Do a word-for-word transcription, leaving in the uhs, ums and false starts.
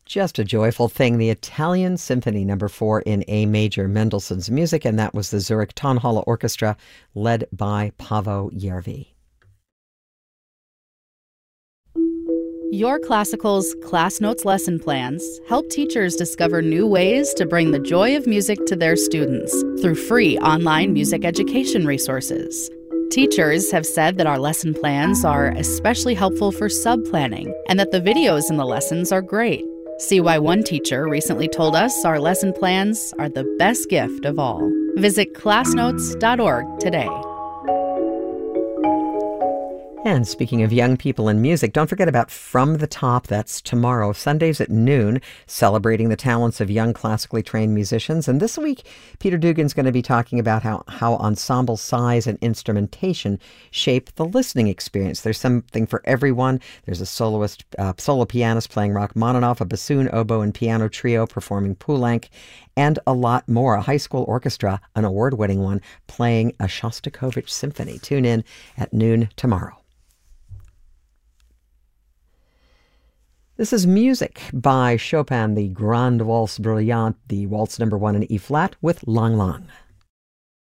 Just a joyful thing. The Italian Symphony Number Four in A major, Mendelssohn's music, and that was the Zurich Tonhalle Orchestra, led by Paavo Järvi. Your Classical's Class Notes lesson plans help teachers discover new ways to bring the joy of music to their students through free online music education resources. Teachers have said that our lesson plans are especially helpful for sub-planning and that the videos in the lessons are great. See why one teacher recently told us our lesson plans are the best gift of all. Visit class notes dot org today. And speaking of young people in music, don't forget about From the Top. That's tomorrow, Sundays at noon, celebrating the talents of young classically trained musicians. And this week, Peter Dugan's going to be talking about how, how ensemble size and instrumentation shape the listening experience. There's something for everyone. There's a soloist, uh, solo pianist playing Rachmaninoff, a bassoon, oboe, and piano trio performing Poulenc, and a lot more. A high school orchestra, an award-winning one, playing a Shostakovich symphony. Tune in at noon tomorrow. This is music by Chopin, the Grande Waltz Bruyante, the Waltz number one in E-flat with Lang Lang.